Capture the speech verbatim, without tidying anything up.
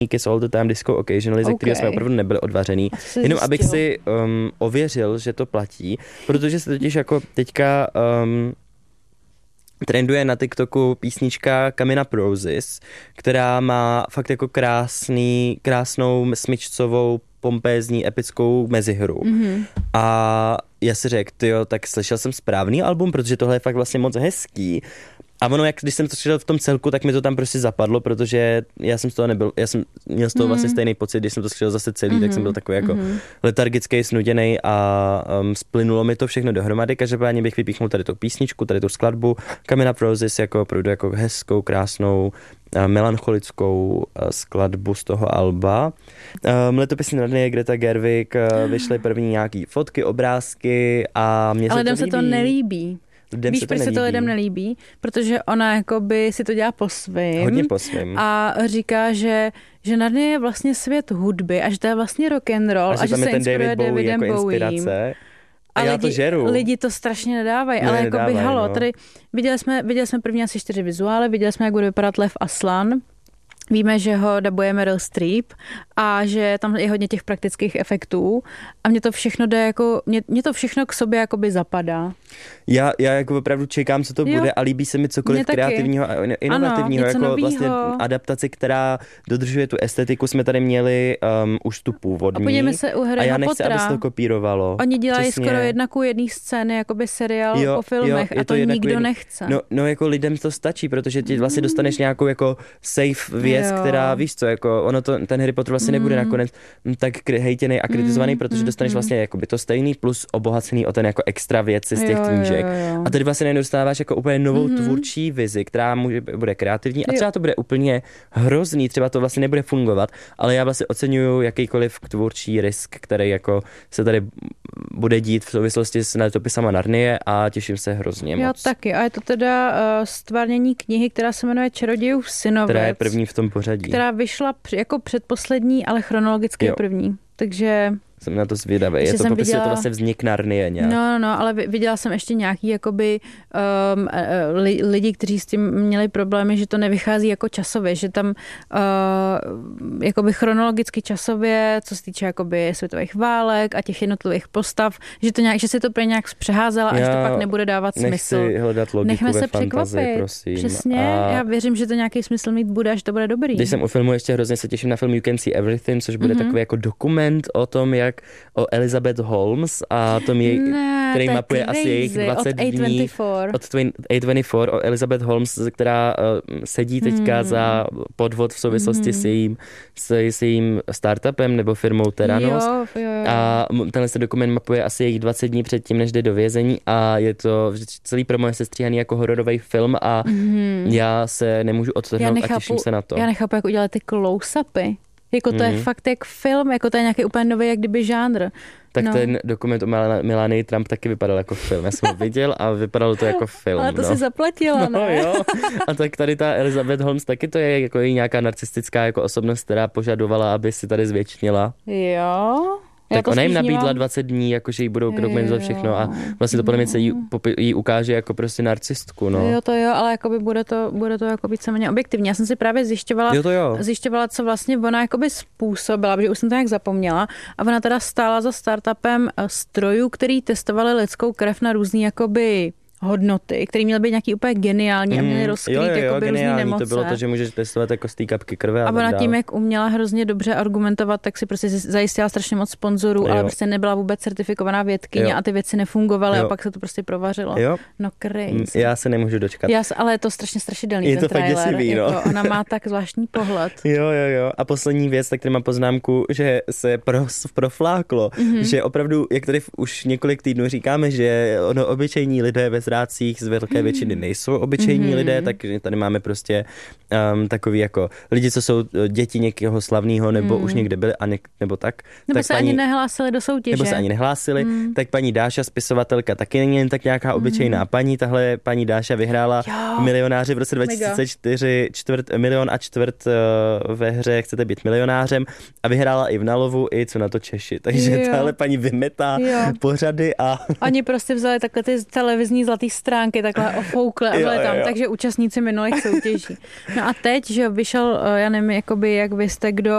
Kiss All the Time, Disco Occasionally, okay. ze kterého jsme opravdu nebyli odvařený. Jenom zjistil. Abych si um, ověřil, že to platí, protože se totiž jako teďka um, trenduje na TikToku písnička Coming Up Roses, která má fakt jako krásný, krásnou smyčcovou, pompézní, epickou mezihru. Mm-hmm. A já si řekl, tyjo, tak slyšel jsem správný album, protože tohle je fakt vlastně moc hezký. A ono, jak když jsem to slyšel v tom celku, tak mi to tam prostě zapadlo, protože já jsem z toho nebyl, já jsem měl z toho mm. vlastně stejný pocit, když jsem to slyšel zase celý, mm. tak jsem byl takový jako mm. letargický, snuděnej a um, splynulo mi to všechno dohromady. Každopádně bych vypíchnul tady tu písničku, tady tu skladbu. Coming Up Roses jako opravdu jako hezkou, krásnou, uh, melancholickou uh, skladbu z toho alba. Um, Letopisní Narnie, Greta Gerwig, uh, vyšly první nějaký fotky, obrázky a mě Ale se to se líbí. to nelíbí. Lidem Víš, se to proč se to lidem nelíbí? Protože ona jakoby si to dělá po svým. Hodně po svým. A říká, že, že Narnie je vlastně svět hudby a že to je vlastně rock and roll a, a že, že se inspiruje David Bowie Davidem jako Bowiem. inspirace. A, a já lidi, to žeru. Lidi to strašně nedávají, Ne, ale jakoby nedávaj, halo, no. tady viděli jsme, viděli jsme první asi čtyři vizuály, viděli jsme, jak bude vypadat Lev Aslan. Víme, že ho dabuje Meryl Streep a že tam je hodně těch praktických efektů a mě to všechno jde jako, mě, mě to všechno k sobě jakoby zapadá. Já, já jako opravdu čekám, co to jo. bude a líbí se mi cokoliv kreativního a inovativního, ano, jako novýho. vlastně adaptaci, která dodržuje tu estetiku, jsme tady měli um, už tu původní. A podívejme se u Harryho a já nechci, Pottera. aby se to kopírovalo. Oni dělají Přesně. skoro jedna ku jedný scény, jakoby seriál jo, o filmech jo, a to, to nikdo jedný. nechce. No, no jako lidem to stačí, protože ti vlastně dostaneš nějakou jako safe věc, jo. která víš co, jako ono to, ten Harry Potter vlastně mm. nebude nakonec tak hejtěnej a kritizovaný, mm. protože dostaneš vlastně jakoby to stejný plus obohacený o ten jako extra věci z těch jo, knížek. Jo, jo. A tady vlastně najednou dostáváš jako úplně novou mm-hmm. tvůrčí vizi, která může, bude kreativní a třeba to bude úplně hrozný, třeba to vlastně nebude fungovat, ale já vlastně oceňuju jakýkoliv tvůrčí risk, který jako se tady bude dít v souvislosti s Letopisama Narnie a těším se hrozně moc. Jo, taky. A je to teda uh, stvárnění knihy, která se jmenuje Čarodějův synovec. Která je první v tom pořadí. Která vyšla jako předposlední, ale chronologicky je první. Takže jsem na to zvědavý. Je to popisuje viděla... to vlastně vznik Narnie nějak. No, no, ale viděla jsem ještě nějaký jakoby um, li, lidi, kteří s tím měli problémy, že to nevychází jako časově, že tam uh, jakoby chronologicky časově, co se týče jakoby světových válek a těch jednotlivých postav, že to nějak, že si to pro nějak přeházela a já že to pak nebude dávat smysl. Nechci hledat logiku Nechme ve se fantazii, překvapit. Prosím. Přesně, a já věřím, že to nějaký smysl mít bude, až to bude dobrý. Když jsem u filmu, ještě hrozně se těším na film You Can See Everything, což bude mm-hmm. takový jako dokument o tom, jak o Elizabeth Holmes a tom jej, ne, který to mapuje crazy. asi jejich dvacet dní od A dvacet čtyři o Elizabeth Holmes, která uh, sedí teďka hmm. za podvod v souvislosti hmm. s jejím s, s jejím startupem nebo firmou Theranos. Jo, jo, jo. A tenhle se dokument mapuje asi jejich dvacet dní předtím, než jde do vězení a je to celý promo je sestříhaný jako hororový film a hmm. já se nemůžu odtrhnout a těším se na to. Já nechápu, jak udělat ty close-upy. Jako to mm. je fakt jak film, jako to je nějaký úplně nový jak kdyby žánr. Tak no. ten dokument o Melanii Trump taky vypadal jako film. Já jsem ho viděl a vypadalo to jako film. Ale to no. si zaplatila, no, ne? Jo. A tak tady ta Elizabeth Holmes taky to je jako nějaká narcistická jako osobnost, která požadovala, aby si tady zvětšnila. Jo. Tak ona jim nabídla dvacet dní, jakože jí budou dokumentovat všechno a vlastně to podle mě se jí, jí ukáže jako prostě narcistku, no. Jo, to jo, ale jakoby bude to, bude to jako víceméně objektivní. Já jsem si právě zjišťovala, jo, to jo. zjišťovala, co vlastně ona jakoby způsobila, protože už jsem to nějak zapomněla a ona teda stála za startupem strojů, který testovali lidskou krev na různý jakoby hodnoty, které měly být nějaký úplně geniální a měly rozkrýt jo, jo, jo, jakoby různý nemoce. To bylo to, že můžeš testovat jako z té kapky krve. A ona tím, jak uměla hrozně dobře argumentovat, tak si prostě zajistila strašně moc sponzorů, jo. ale prostě nebyla vůbec certifikovaná vědkyně jo. a ty věci nefungovaly jo. a pak se to prostě provařilo. Jo. No crazy. Já se nemůžu dočkat. Já se, ale je to strašně strašidelný je ten to trailer. Fakt děsivý, no. Jako, ona má tak zvláštní pohled. Jo, jo, jo. A poslední věc, tak tady mám poznámku, že se pros, profláklo, mm-hmm. že opravdu, jak tady už několik týdnů říkáme, že ono obyčejní lidé ve zrádcích z velké většiny nejsou obyčejní mm-hmm. lidé, takže tady máme prostě um, takový jako lidi, co jsou děti někoho slavného, nebo mm. už někde byli, a ne, nebo tak. Nebo tak se paní, ani nehlásili do soutěže. Nebo se ani nehlásili, mm. tak paní Dáša, spisovatelka, taky není jen tak nějaká obyčejná mm. paní. Tahle paní Dáša vyhrála jo. Milionáři v roce dva tisíce čtyři čtvrt, milion a čtvrt uh, ve hře Chcete být milionářem a vyhrála i v Nalovu, i Co na to Češi. Takže jo. tahle paní vymetá jo. pořady a... Oni prostě vzali takhle ty televizní zlaté zlatý stránky takhle ofoukly a byly tam, takže účastníci minulých soutěží. No a teď, že vyšel, já nevím, jakoby, jak vy jste kdo